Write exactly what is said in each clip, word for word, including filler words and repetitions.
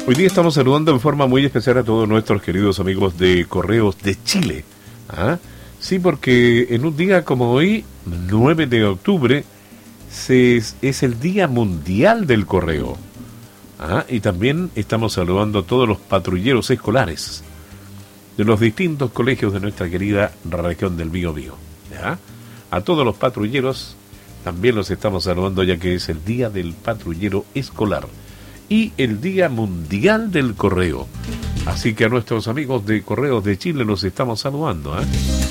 Hoy día estamos saludando en forma muy especial a todos nuestros queridos amigos de Correos de Chile. ¿Ah? Sí, porque en un día como hoy, nueve de octubre, se, es el Día Mundial del Correo. ¿Ah? Y también estamos saludando a todos los patrulleros escolares de los distintos colegios de nuestra querida región del Biobío. ¿Ya? A todos los patrulleros también los estamos saludando, ya que es el Día del Patrullero Escolar y el Día Mundial del Correo. Así que a nuestros amigos de Correos de Chile los estamos saludando. ¿eh?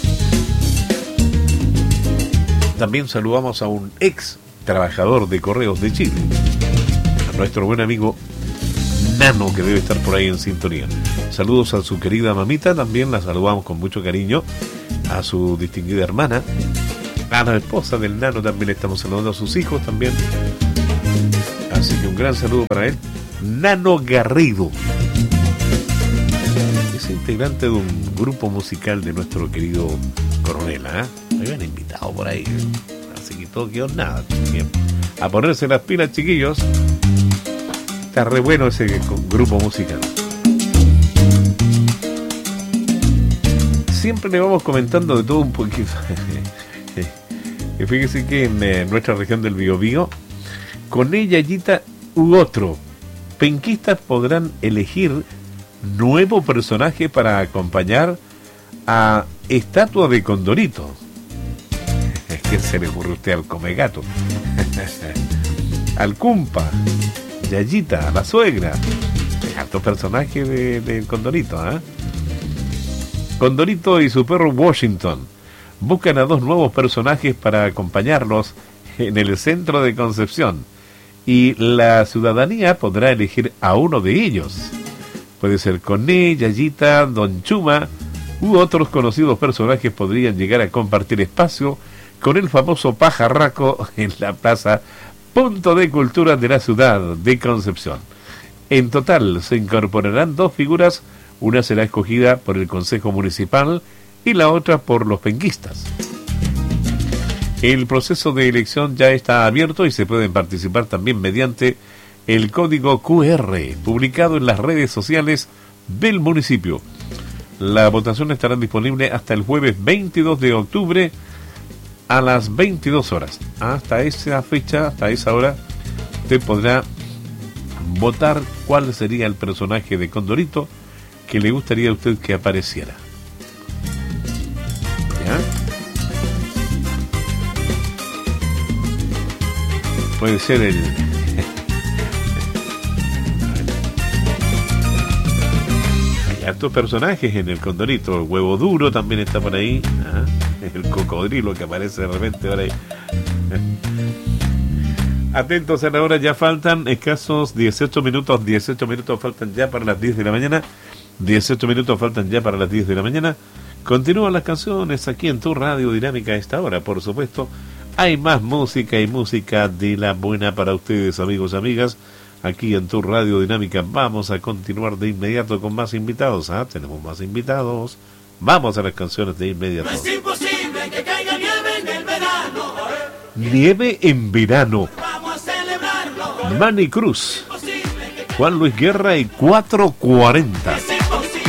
También saludamos a un ex trabajador de Correos de Chile, a nuestro buen amigo Nano, que debe estar por ahí en sintonía. Saludos a su querida mamita, también la saludamos con mucho cariño. A su distinguida hermana, a la esposa del Nano también le estamos saludando, a sus hijos también. Así que un gran saludo para él, Nano Garrido. Es integrante de un grupo musical de nuestro querido coronel. ¿eh? Me habían invitado por ahí, así que todo quedó nada. A ponerse las pilas, chiquillos. Está re bueno ese grupo musical. Siempre le vamos comentando de todo un poquito. Y fíjense que en eh, nuestra región del Biobío, con ella, Yayita u otro, penquistas podrán elegir nuevo personaje para acompañar a Estatua de Condorito. ¿Qué se le ocurre a usted al Comegato? Al Cumpa, Yayita, a la suegra. Alto personaje de, de Condorito, ¿eh? Condorito y su perro Washington buscan a dos nuevos personajes para acompañarlos en el centro de Concepción, y la ciudadanía podrá elegir a uno de ellos. Puede ser Coné, Yayita, Don Chuma u otros conocidos personajes podrían llegar a compartir espacio con el famoso pajarraco en la plaza Punto de Cultura de la ciudad de Concepción. En total se incorporarán dos figuras, una será escogida por el Consejo Municipal y la otra por los penquistas. El proceso de elección ya está abierto y se pueden participar también mediante el código cu erre publicado en las redes sociales del municipio. La votación estará disponible hasta el jueves veintidós de octubre a las veintidós horas. Hasta esa fecha, hasta esa hora, usted podrá votar cuál sería el personaje de Condorito que le gustaría a usted que apareciera. ¿Ya? Puede ser el... Hay hartos personajes en el Condorito. El Huevo Duro también está por ahí. ¿Ah? El cocodrilo que aparece de repente por ahí. Atentos a la hora, ya faltan escasos dieciocho minutos. dieciocho minutos faltan ya para las diez de la mañana. dieciocho minutos faltan ya para las diez de la mañana. Continúan las canciones aquí en tu Radio Dinámica a esta hora, por supuesto. Hay más música y música de la buena para ustedes, amigos y amigas. Aquí en tu Radio Dinámica vamos a continuar de inmediato con más invitados. ¿Ah? Tenemos más invitados. Vamos a las canciones de inmediato. No es imposible que caiga nieve en el verano. Nieve en verano. Vamos a celebrarlo. Manny Cruz, Juan Luis Guerra y cuatrocientos cuarenta.